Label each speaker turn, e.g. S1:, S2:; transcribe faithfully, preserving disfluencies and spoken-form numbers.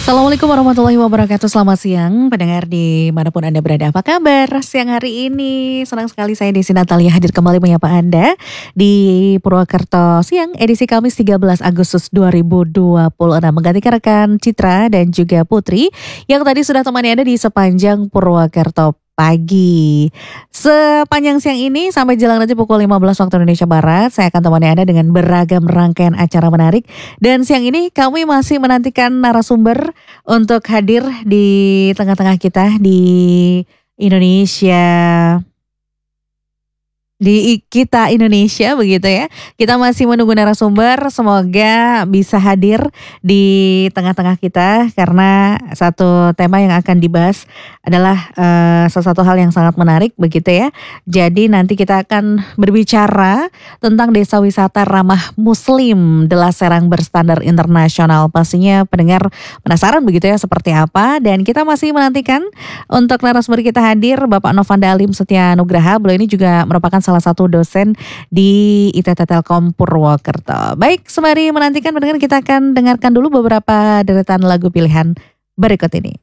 S1: Assalamualaikum warahmatullahi wabarakatuh. Selamat siang pendengar dimanapun Anda berada. Apa kabar siang hari ini? Senang sekali saya Desi Natalia hadir kembali menyapa Anda di Purwokerto Siang edisi Kamis tiga belas Agustus dua ribu dua puluh enam. Menggantikan rekan Citra dan juga Putri yang tadi sudah temani Anda di sepanjang Purwokerto pagi. Sepanjang siang ini sampai jelang nanti pukul lima belas waktu Indonesia Barat, saya akan temani Anda dengan beragam rangkaian acara menarik. Dan siang ini kami masih menantikan narasumber untuk hadir di tengah-tengah kita di Indonesia. Di kita Indonesia begitu ya. Kita masih menunggu narasumber, semoga bisa hadir di tengah-tengah kita karena satu tema yang akan dibahas adalah uh, sesuatu hal yang sangat menarik begitu ya. Jadi nanti kita akan berbicara tentang desa wisata ramah muslim Dela Serang berstandar internasional. Pastinya pendengar penasaran begitu ya seperti apa, dan kita masih menantikan untuk narasumber kita hadir Bapak Novanda Alim Setia Nugraha. Beliau ini juga merupakan salah satu dosen di I T T Telkom Purwokerto. Baik, sembari menantikan pendengar, kita akan dengarkan dulu beberapa deretan lagu pilihan berikut ini.